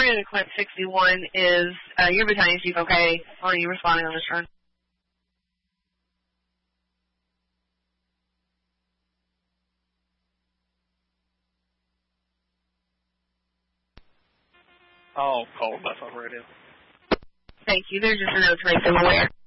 Target Equip 61 is your battalion chief, okay? Or are you responding on this run? I'll call Beth on radio. Thank you. There's just a note to make them aware.